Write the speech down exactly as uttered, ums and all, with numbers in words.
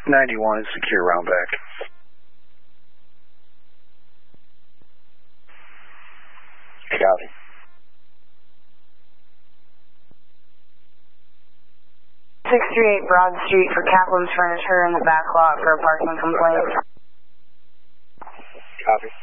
ninety-one is secure, round back. Copy. six three eight Broad Street for Kaplan's Furniture in the back lot for a parking complaint. Copy.